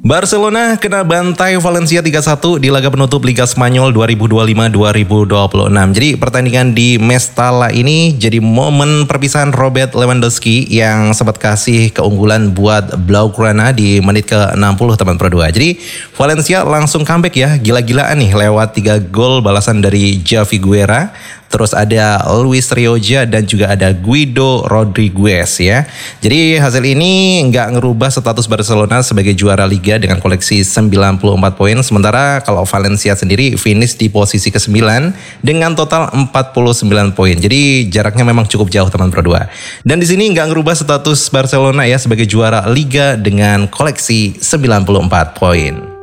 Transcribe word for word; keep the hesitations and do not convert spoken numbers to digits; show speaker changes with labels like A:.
A: Barcelona kena bantai Valencia tiga satu di laga penutup Liga Spanyol dua ribu dua puluh lima dua ribu dua puluh enam. Jadi pertandingan di Mestalla ini jadi momen perpisahan Robert Lewandowski yang sempat kasih keunggulan buat Blaugrana di menit ke enam puluh teman Pro dua. Jadi Valencia langsung comeback ya, gila-gilaan nih lewat tiga gol balasan dari Javi Guerra. Terus ada Luis Rioja dan juga ada Guido Rodriguez ya. Jadi hasil ini nggak ngerubah status Barcelona sebagai juara Liga dengan koleksi sembilan puluh empat poin. Sementara kalau Valencia sendiri finish di posisi kesembilan dengan total empat puluh sembilan poin. Jadi jaraknya memang cukup jauh teman Pro dua. Dan di sini nggak ngerubah status Barcelona ya sebagai juara Liga dengan koleksi sembilan puluh empat poin.